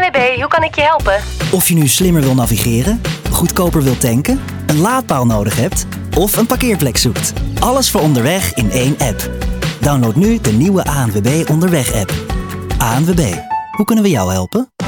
ANWB, hoe kan ik je helpen? Of je nu slimmer wil navigeren, goedkoper wilt tanken, een laadpaal nodig hebt of een parkeerplek zoekt. Alles voor onderweg in één app. Download nu de nieuwe ANWB Onderweg-app. ANWB, hoe kunnen we jou helpen?